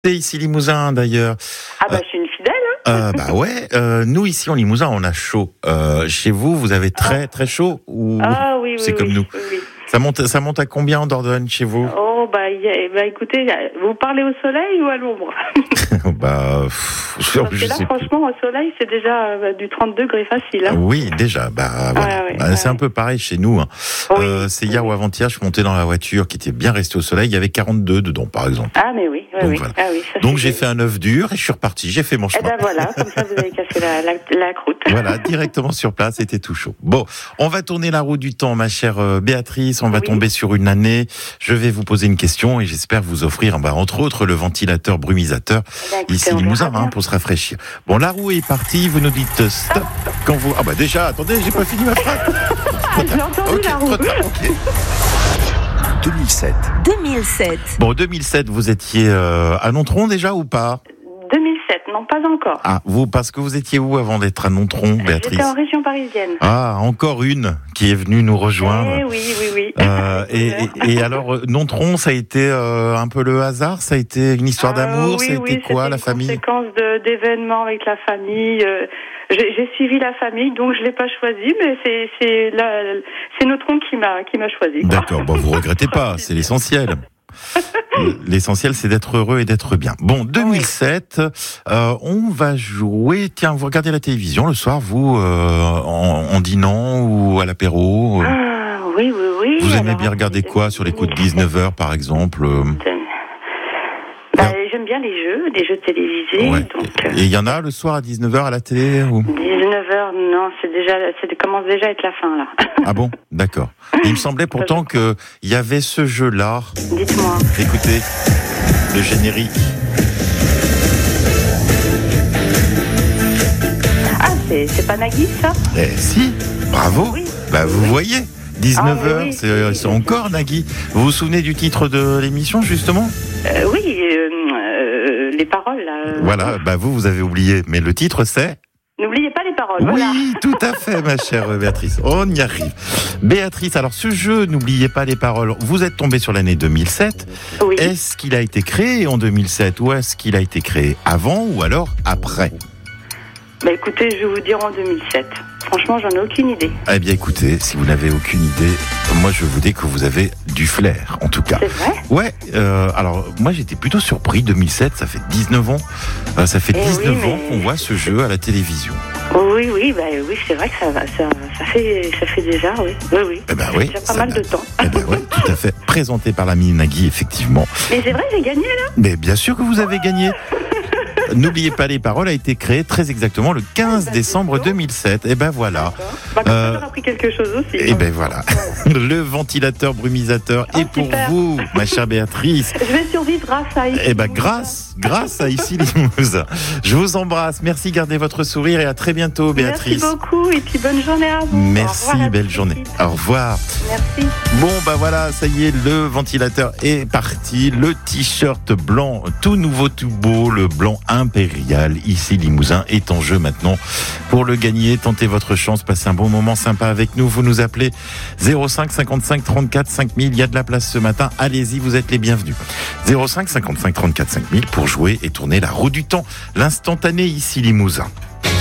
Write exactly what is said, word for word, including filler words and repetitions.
C'est ici Limousin d'ailleurs. Ah bah euh, je suis une fidèle. Hein euh, bah ouais, euh, nous ici en Limousin on a chaud. Euh, chez vous, vous avez très ah. très chaud ou ah, oui, c'est oui, comme oui, nous oui, oui. Ça monte, ça monte à combien en Dordogne chez vous? Oh bah, y a, bah écoutez, vous parlez au soleil ou à l'ombre? Bah, pff, parce que là franchement au soleil c'est déjà euh, du trente degrés facile. Hein. Oui déjà, bah, voilà. ah, ouais, bah ouais, c'est ouais. un peu pareil chez nous. Hein. Oui, euh, c'est hier oui. ou avant-hier, je montais dans la voiture qui était bien restée au soleil, il y avait quarante-deux dedans par exemple. Ah mais oui, ouais, donc, oui. Voilà. Ah, oui donc j'ai fait un œuf dur et je suis reparti, j'ai fait mon chemin. Et ben voilà, comme ça vous avez cassé la, la, la croûte. Voilà, directement sur place, c'était tout chaud. Bon, on va tourner la roue du temps, ma chère Béatrice, on va oui. tomber sur une année. Je vais vous poser une question et j'espère vous offrir, bah, entre autres, le ventilateur brumisateur bah, écoutez, ici Limousin, hein, pour se rafraîchir. Bon, la roue est partie, vous nous dites stop quand vous... Ah bah déjà, attendez, j'ai pas fini ma phrase. J'ai entendu okay, la roue. Tard, okay. deux mille sept. deux mille sept. Bon, deux mille sept, vous étiez euh, à Nontron déjà ou pas? deux mille sept, non pas encore. Ah, vous, parce que vous étiez où avant d'être à Nontron, Béatrice? J'étais en région parisienne. Ah, encore une qui est venue nous rejoindre. Eh oui, oui, oui. Euh, et, et, et alors, Nontron, ça a été euh, un peu le hasard? Ça a été une histoire euh, d'amour? oui, Ça a oui, été quoi, la famille? Une séquence de, d'événements avec la famille. Euh, j'ai, j'ai suivi la famille, donc je l'ai pas choisi, mais c'est, c'est, la, c'est Nontron qui m'a, qui m'a choisi. Quoi. D'accord, bon, vous regrettez pas, c'est l'essentiel. L'essentiel, c'est d'être heureux et d'être bien. Bon, deux mille sept, oui. euh, on va jouer. Tiens, vous regardez la télévision le soir, vous, euh, en, en dînant ou à l'apéro euh... Ah, oui, oui, oui. Vous aimez Alors, bien regarder quoi sur les coups de dix-neuf heures, par exemple euh... bah, J'aime bien les jeux, les jeux télévisés. Ouais. Donc, euh... Et il y en a le soir à dix-neuf heures à la télé ou... dix-neuf heures, non, c'est déjà, ça commence déjà à être la fin, là. Ah bon? D'accord. Et il me semblait pourtant qu'il y avait ce jeu-là. Dites-moi. Écoutez, le générique. Ah, c'est, c'est pas Nagui, ça? Eh si, bravo. Oui. Bah vous oui. voyez, dix-neuf heures, ah, oui, c'est, oui, c'est encore Nagui. Vous vous souvenez du titre de l'émission, justement? euh, Oui, euh, euh, les paroles, là. Voilà, bah vous, vous avez oublié. Mais le titre, c'est... N'oubliez pas les paroles, oui, voilà. Tout à fait, ma chère Béatrice. On y arrive. Béatrice, alors ce jeu, n'oubliez pas les paroles. Vous êtes tombée sur l'année deux mille sept. Oui. Est-ce qu'il a été créé en deux mille sept ou est-ce qu'il a été créé avant ou alors après? Bah écoutez, je vais vous dire en deux mille sept. Franchement, j'en ai aucune idée. Eh bien écoutez, si vous n'avez aucune idée, moi je vous dis que vous avez du flair, en tout cas. C'est vrai? Ouais, euh, alors moi j'étais plutôt surpris, deux mille sept, ça fait dix-neuf ans. Euh, ça fait eh dix-neuf oui, mais... ans qu'on voit ce jeu à la télévision. Oui, oui, bah oui, c'est vrai que ça va, ça, ça fait, ça fait déjà, oui, oui, oui. Eh ben oui, déjà pas mal va. de temps. Eh ben oui, tout à fait. Présenté par la mini Nagui, effectivement. Mais c'est vrai, j'ai gagné là. Mais bien sûr que vous avez gagné. N'oubliez pas les paroles a été créé très exactement le quinze ah, décembre deux mille sept. Et ben voilà. Bah, comme euh, ça, on a appris quelque chose aussi. Et ben voilà. Le ventilateur brumisateur oh, est pour super. Vous, ma chère Béatrice. Je vais survivre grâce à ici. Et ben grâce, grâce à ici Limousin. Je vous embrasse. Merci, gardez votre sourire et à très bientôt, Béatrice. Merci beaucoup et puis bonne journée à vous. Merci, revoir, belle journée. Au revoir. Merci. Bon ben voilà, ça y est, le ventilateur est parti. Le t-shirt blanc, tout nouveau, tout beau, le blanc impérial, ici Limousin, est en jeu maintenant. Pour le gagner, tentez votre chance, passez un bon moment sympa avec nous. Vous nous appelez zéro cinq cinquante-cinq trente-quatre cinq mille. Il y a de la place ce matin. Allez-y, vous êtes les bienvenus. zéro cinq cinquante-cinq trente-quatre cinq mille pour jouer et tourner la roue du temps. L'instantané ici Limousin.